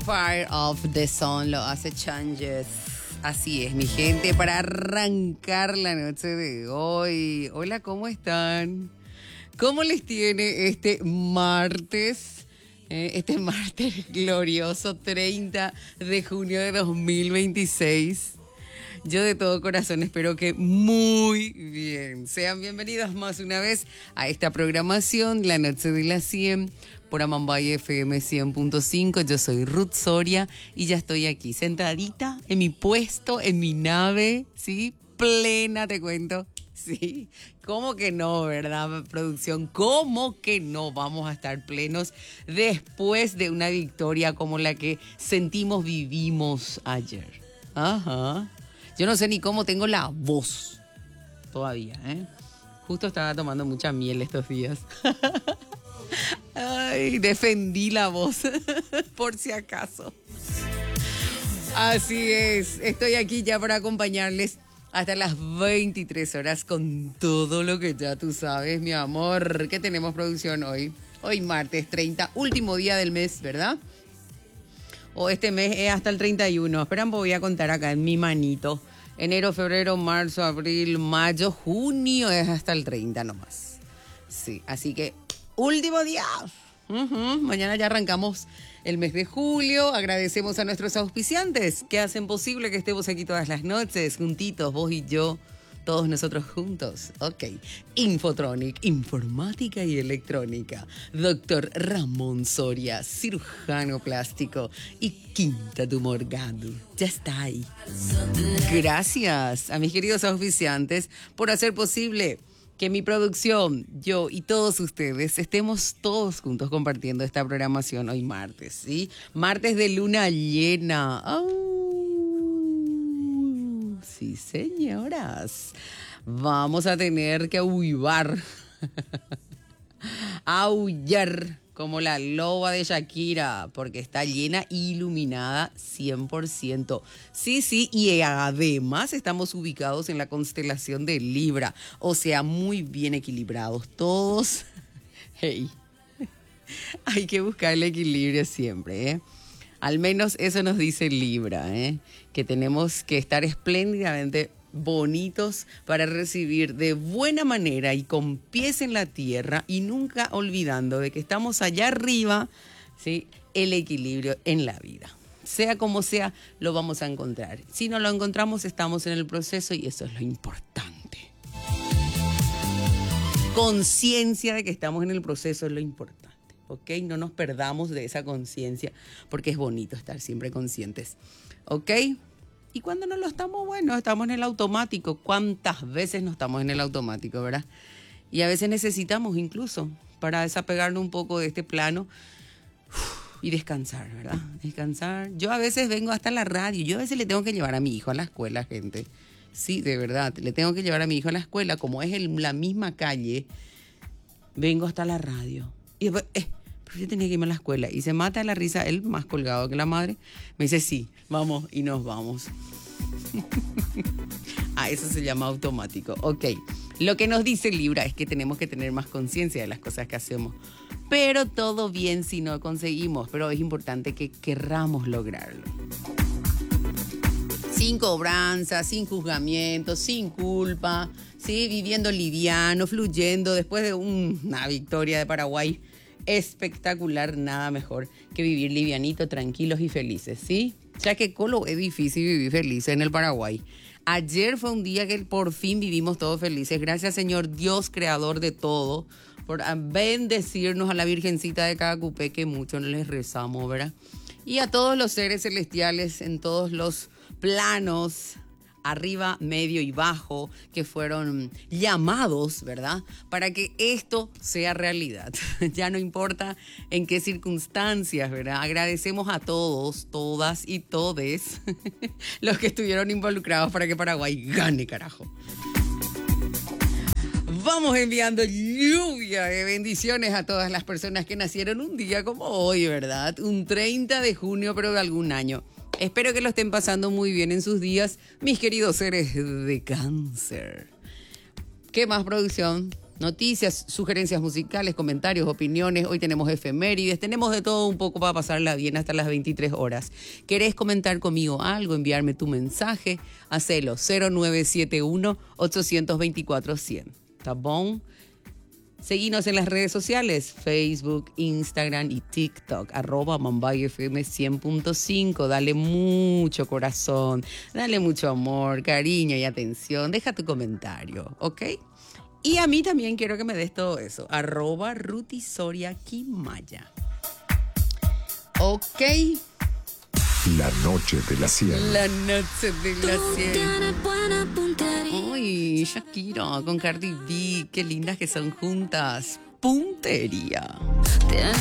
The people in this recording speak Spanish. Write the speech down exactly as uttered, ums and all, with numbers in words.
Fire of the Sun lo hace Changes. Así es, mi gente, para arrancar la noche de hoy. Hola, ¿cómo están? ¿Cómo les tiene este martes? Eh, este martes glorioso, treinta de junio de dos mil veintiséis. Yo de todo corazón espero que muy bien. Sean bienvenidos más una vez a esta programación, La Noche de las cien, por Amambay F M cien punto cinco. Yo soy Ruth Soria y ya estoy aquí sentadita en mi puesto, en mi nave, ¿sí? Plena, te cuento. Sí, ¿cómo que no, verdad, producción? ¿Cómo que no vamos a estar plenos después de una victoria como la que sentimos, vivimos ayer? Ajá. Yo no sé ni cómo tengo la voz todavía, ¿eh? Justo estaba tomando mucha miel estos días. Ay, defendí la voz, por si acaso. Así es, estoy aquí ya para acompañarles hasta las veintitrés horas con todo lo que ya tú sabes, mi amor. ¿Qué tenemos producción hoy? Hoy martes treinta, último día del mes, ¿verdad? O este mes es hasta el treinta y uno. Esperan, voy a contar acá en mi manito. Enero, febrero, marzo, abril, mayo, junio es hasta el treinta nomás. Sí, así que último día. Uh-huh. Mañana ya arrancamos el mes de julio. Agradecemos a nuestros auspiciantes que hacen posible que estemos aquí todas las noches, juntitos, vos y yo. Todos nosotros juntos. Ok. Infotronic, informática y electrónica. Doctor Ramón Soria, cirujano plástico. Y Quinta Tumor Gadu. Ya está ahí. Gracias a mis queridos auspiciantes por hacer posible que mi producción, yo y todos ustedes estemos todos juntos compartiendo esta programación hoy martes, ¿sí? Martes de luna llena. ¡Oh! Sí, señoras. Vamos a tener que aullar. Aullar como la loba de Shakira, porque está llena e iluminada cien por ciento. Sí, sí, y además estamos ubicados en la constelación de Libra, o sea, muy bien equilibrados todos. Hey, hay que buscar el equilibrio siempre, ¿eh? Al menos eso nos dice Libra, ¿eh? Que tenemos que estar espléndidamente bonitos para recibir de buena manera y con pies en la tierra y nunca olvidando de que estamos allá arriba, ¿sí? El equilibrio en la vida. Sea como sea, lo vamos a encontrar. Si no lo encontramos, estamos en el proceso y eso es lo importante. Conciencia de que estamos en el proceso es lo importante. ¿Ok? No nos perdamos de esa conciencia porque es bonito estar siempre conscientes. ¿Ok? Y cuando no lo estamos, bueno, estamos en el automático. ¿Cuántas veces no estamos en el automático, verdad? Y a veces necesitamos incluso para desapegarnos un poco de este plano uf, y descansar, ¿verdad? Descansar. Yo a veces vengo hasta la radio. Yo a veces le tengo que llevar a mi hijo a la escuela, gente. Sí, de verdad. Le tengo que llevar a mi hijo a la escuela. Como es el, la misma calle, vengo hasta la radio. Y después, eh, pero yo tenía que irme a la escuela. Y se mata de la risa, él más colgado que la madre. Me dice, sí, vamos y nos vamos. Ah, eso se llama automático. Ok, lo que nos dice Libra es que tenemos que tener más conciencia de las cosas que hacemos. Pero todo bien si no conseguimos. Pero es importante que querramos lograrlo. Sin cobranza, sin juzgamiento, sin culpa, ¿sí? Viviendo liviano, fluyendo después de un, una victoria de Paraguay. Espectacular, nada mejor que vivir livianito, tranquilos y felices, ¿sí? Ya que colo es difícil vivir feliz en el Paraguay. Ayer fue un día que por fin vivimos todos felices. Gracias, Señor Dios, creador de todo, por bendecirnos a la Virgencita de Cacupé, que mucho les rezamos, ¿verdad? Y a todos los seres celestiales en todos los planos, arriba, medio y bajo, que fueron llamados, ¿verdad? Para que esto sea realidad. Ya no importa en qué circunstancias, ¿verdad? Agradecemos a todos, todas y todes los que estuvieron involucrados para que Paraguay gane, carajo. Vamos enviando lluvia de bendiciones a todas las personas que nacieron un día como hoy, ¿verdad? Un treinta de junio, pero de algún año. Espero que lo estén pasando muy bien en sus días, mis queridos seres de Cáncer. ¿Qué más, producción? noticias, sugerencias musicales, comentarios, opiniones. Hoy tenemos efemérides, tenemos de todo un poco para pasarla bien hasta las veintitrés horas. ¿Querés comentar conmigo algo? Enviarme tu mensaje. Hacelo cero nueve siete uno, ocho dos cuatro, cien. ¿Está bon? Seguinos en las redes sociales, Facebook, Instagram y TikTok, arroba Mumbai F M cien punto cinco. Dale mucho corazón, dale mucho amor, cariño y atención. Deja tu comentario, ¿ok? Y a mí también quiero que me des todo eso, arroba Ruti Soria Quimaya. ¿Ok? La noche de la cien. La noche de la cien. Uy, Shakira con Cardi B, qué lindas que son juntas. Puntería.